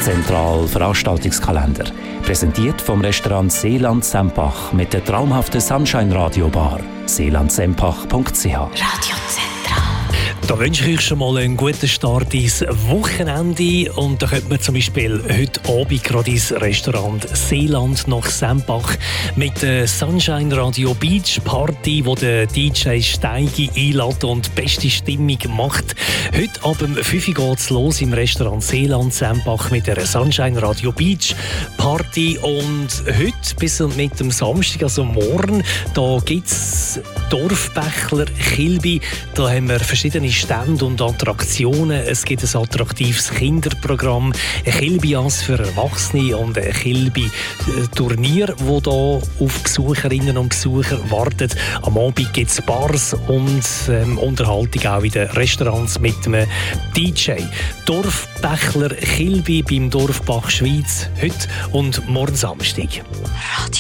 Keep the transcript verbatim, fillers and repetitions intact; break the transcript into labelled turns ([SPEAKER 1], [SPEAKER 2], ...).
[SPEAKER 1] Zentral Veranstaltungskalender. Präsentiert vom Restaurant Seeland Sempach mit der traumhaften Sunshine Radio Bar. seeland sempach punkt c h.
[SPEAKER 2] Radio Zentral.
[SPEAKER 3] Da wünsche ich euch schon mal einen guten Start ins Wochenende. Und da könnte man zum Beispiel heute Abend gerade ins Restaurant Seeland nach Sempach mit der Sunshine Radio Beach Party, wo der D J Steigi einlädt und beste Stimmung macht. Heute ab um fünf Uhr geht es los im Restaurant Seeland Sempach mit der Sunshine Radio Beach Party. Und heute bis mit dem Samstag, also morgen, da gibt es Dorfbächler Kilby. Da haben wir verschiedene Stände und Attraktionen. Es gibt ein attraktives Kinderprogramm, ein Kilby-Ass für Erwachsene und ein Kilby-Turnier, das hier auf Besucherinnen und Besucher wartet. Am Abend gibt es Bars und ähm, Unterhaltung auch in den Restaurants mit einem D J. Dorfbächler Kilby beim Dorfbach Schweiz heute und morgen Samstag.
[SPEAKER 2] Radio